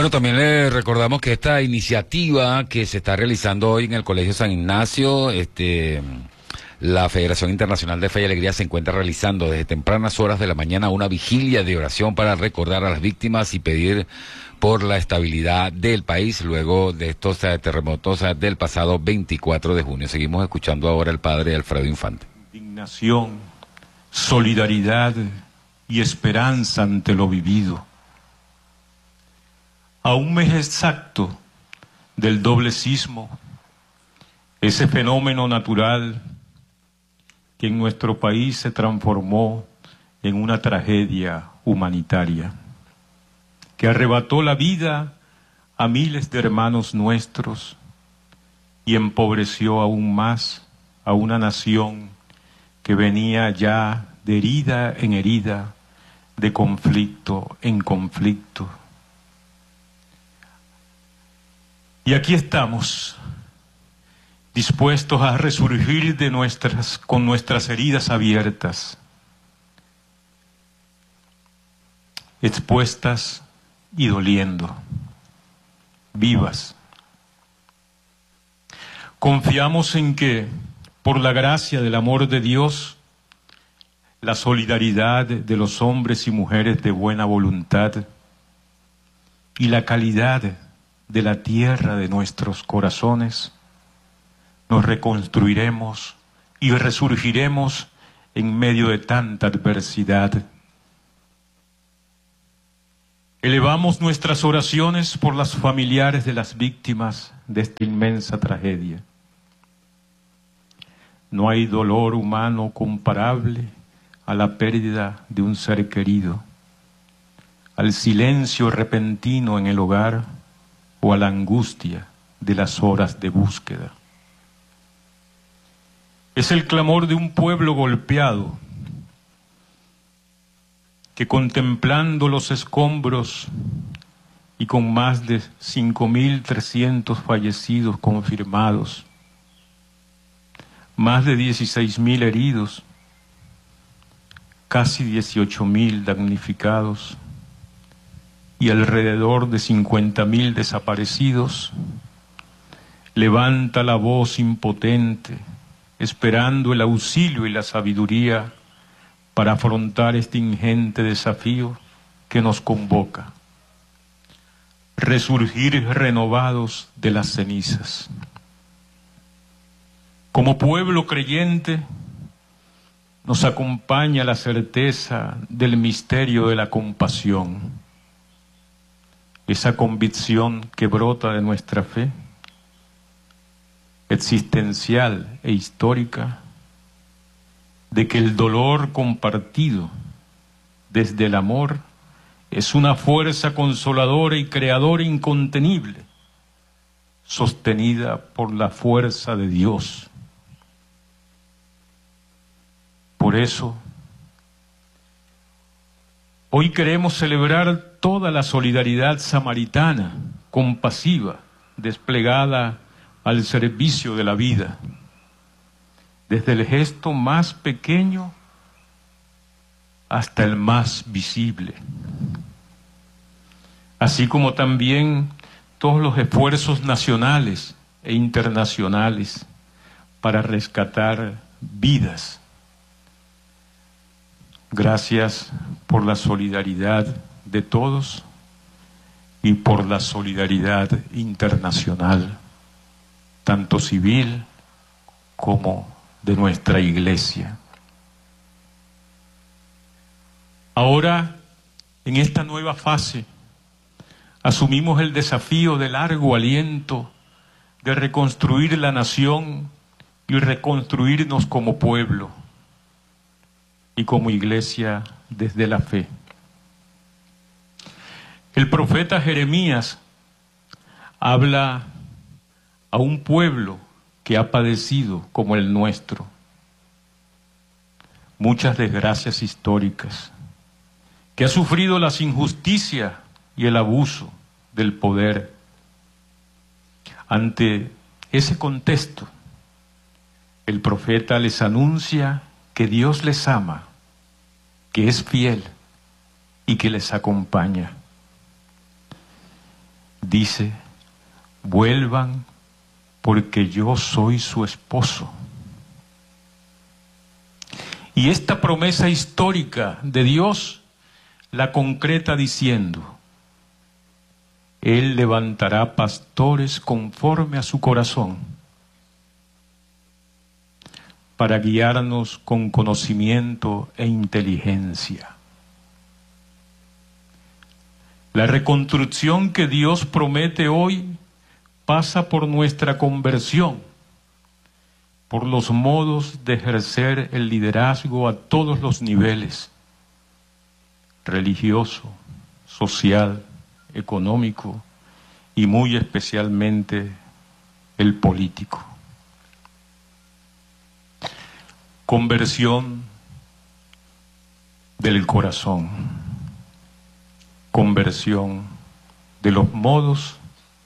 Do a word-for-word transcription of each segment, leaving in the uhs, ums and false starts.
Bueno, también le recordamos que esta iniciativa que se está realizando hoy en el Colegio San Ignacio, este, la Federación Internacional de Fe y Alegría se encuentra realizando desde tempranas horas de la mañana una vigilia de oración para recordar a las víctimas y pedir por la estabilidad del país luego de estos eh, terremotos eh, del pasado veinticuatro de junio. Seguimos escuchando ahora al padre Alfredo Infante. Indignación, solidaridad y esperanza ante lo vivido. A un mes exacto del doble sismo, ese fenómeno natural que en nuestro país se transformó en una tragedia humanitaria, que arrebató la vida a miles de hermanos nuestros y empobreció aún más a una nación que venía ya de herida en herida, de conflicto en conflicto. Y aquí estamos, dispuestos a resurgir de nuestras, con nuestras heridas abiertas, expuestas y doliendo, vivas. Confiamos en que, por la gracia del amor de Dios, la solidaridad de los hombres y mujeres de buena voluntad y la calidad de la tierra de nuestros corazones, nos reconstruiremos y resurgiremos en medio de tanta adversidad. Elevamos nuestras oraciones por las familiares de las víctimas de esta inmensa tragedia. No hay dolor humano comparable a la pérdida de un ser querido, al silencio repentino en el hogar o a la angustia de las horas de búsqueda. Es el clamor de un pueblo golpeado que, contemplando los escombros y con más de cinco mil trescientos fallecidos confirmados, más de dieciséis mil heridos, casi dieciocho mil damnificados y alrededor de cincuenta mil desaparecidos, levanta la voz impotente, esperando el auxilio y la sabiduría para afrontar este ingente desafío que nos convoca. Resurgir renovados de las cenizas. Como pueblo creyente, nos acompaña la certeza del misterio de la compasión. Esa convicción que brota de nuestra fe, existencial e histórica, de que el dolor compartido desde el amor es una fuerza consoladora y creadora incontenible, sostenida por la fuerza de Dios. Por eso, hoy queremos celebrar toda la solidaridad samaritana, compasiva, desplegada al servicio de la vida, desde el gesto más pequeño hasta el más visible, así como también todos los esfuerzos nacionales e internacionales para rescatar vidas. Gracias por la solidaridad de todos y por la solidaridad internacional, tanto civil como de nuestra Iglesia. Ahora, en esta nueva fase, asumimos el desafío de largo aliento de reconstruir la nación y reconstruirnos como pueblo y como Iglesia desde la fe. El profeta Jeremías habla a un pueblo que ha padecido como el nuestro muchas desgracias históricas, que ha sufrido las injusticias y el abuso del poder. Ante ese contexto, el profeta les anuncia que Dios les ama, que es fiel y que les acompaña. dice: vuelvan porque yo soy su esposo. Y esta promesa histórica de Dios la concreta diciendo: Él levantará pastores conforme a su corazón, para guiarnos con conocimiento e inteligencia. La reconstrucción que Dios promete hoy pasa por nuestra conversión, por los modos de ejercer el liderazgo a todos los niveles: religioso, social, económico y muy especialmente el político. Conversión del corazón, conversión de los modos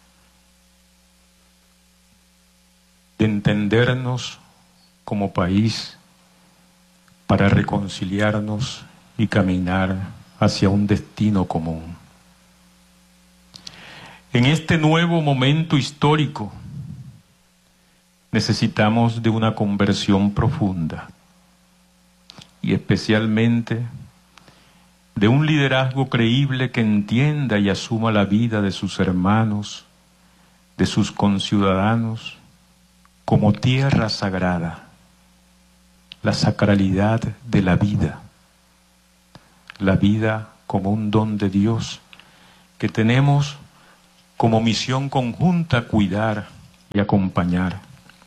de entendernos como país para reconciliarnos y caminar hacia un destino común. En este nuevo momento histórico necesitamos de una conversión profunda y especialmente de un liderazgo creíble que entienda y asuma la vida de sus hermanos, de sus conciudadanos, como tierra sagrada, la sacralidad de la vida, la vida como un don de Dios que tenemos como misión conjunta cuidar y acompañar.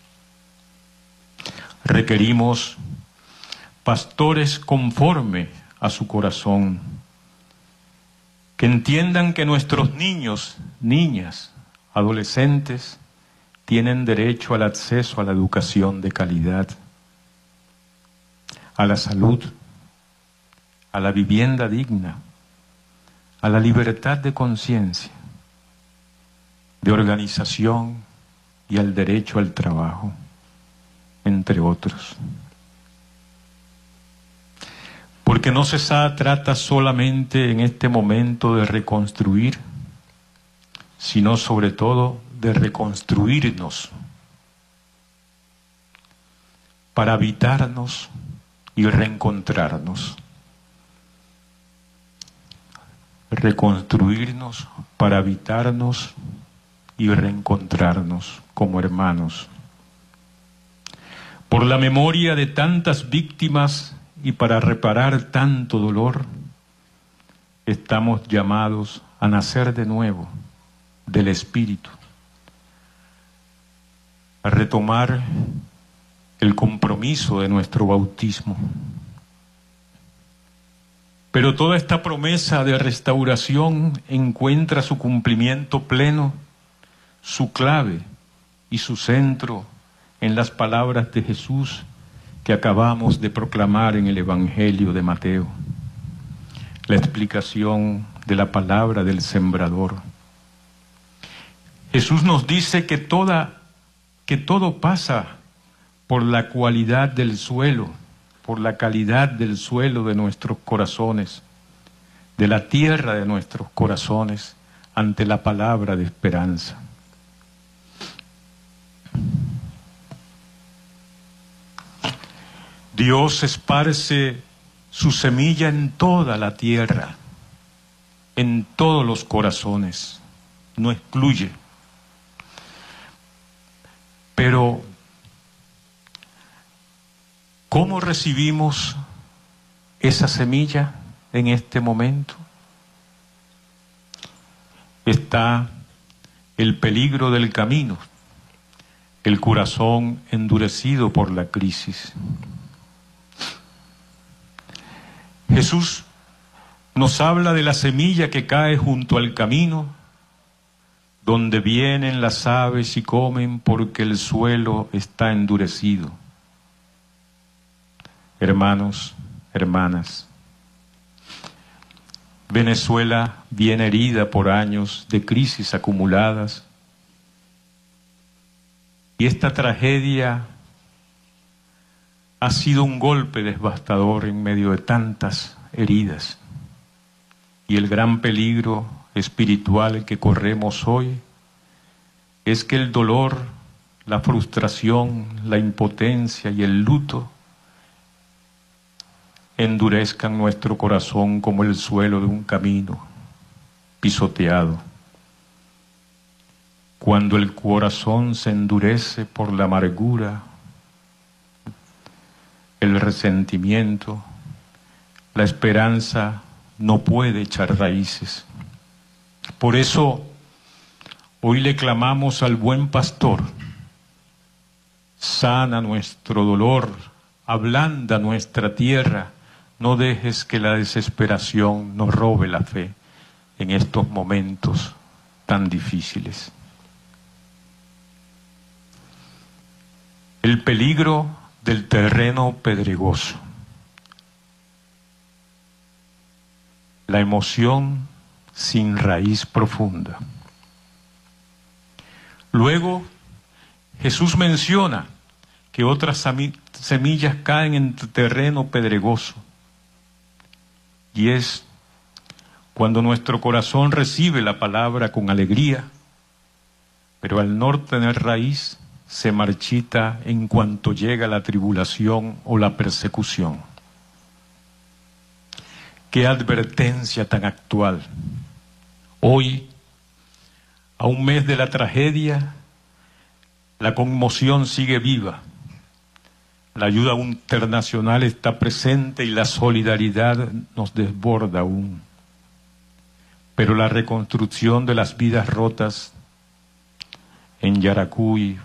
Requerimos pastores conforme a su corazón, que entiendan que nuestros niños, niñas, adolescentes tienen derecho al acceso a la educación de calidad, a la salud, a la vivienda digna, a la libertad de conciencia, de organización y al derecho al trabajo, entre otros. Porque no se trata solamente en este momento de reconstruir, sino sobre todo de reconstruirnos para habitarnos y reencontrarnos. Reconstruirnos para habitarnos y reencontrarnos como hermanos. Por la memoria de tantas víctimas y para reparar tanto dolor, estamos llamados a nacer de nuevo del Espíritu, a retomar el compromiso de nuestro bautismo. Pero toda esta promesa de restauración encuentra su cumplimiento pleno, su clave y su centro en las palabras de Jesús que acabamos de proclamar en el Evangelio de Mateo. La explicación de la palabra del sembrador. Jesús nos dice que, toda, que todo pasa por la cualidad del suelo, por la calidad del suelo de nuestros corazones, de la tierra de nuestros corazones, ante la palabra de esperanza. Dios esparce su semilla en toda la tierra, en todos los corazones, no excluye. Pero, ¿cómo recibimos esa semilla en este momento? Está el peligro del camino, el corazón endurecido por la crisis. Jesús nos habla de la semilla que cae junto al camino, donde vienen las aves y comen porque el suelo está endurecido. Hermanos, hermanas, Venezuela viene herida por años de crisis acumuladas y esta tragedia ha sido un golpe devastador en medio de tantas heridas y el gran peligro espiritual que corremos hoy es que el dolor, la frustración, la impotencia y el luto endurezcan nuestro corazón como el suelo de un camino pisoteado. Cuando el corazón se endurece por la amargura, el resentimiento, la esperanza no puede echar raíces. Por eso, hoy le clamamos al buen pastor: sana nuestro dolor, ablanda nuestra tierra, no dejes que la desesperación nos robe la fe en estos momentos tan difíciles. El peligro del terreno pedregoso. La emoción sin raíz profunda. Luego, Jesús menciona que otras semillas caen en terreno pedregoso. Y es cuando nuestro corazón recibe la palabra con alegría, pero al no tener raíz, se marchita en cuanto llega la tribulación o la persecución. ¡Qué advertencia tan actual! Hoy, a un mes de la tragedia, la conmoción sigue viva. La ayuda internacional está presente y la solidaridad nos desborda aún. Pero la reconstrucción de las vidas rotas en Yaracuy,